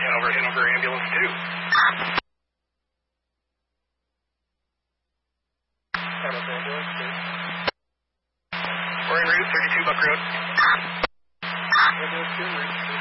Hanover ambulance 2. Hanover ambulance 2. We're en route, 32 Buck Road. Ambulance 2, route 3.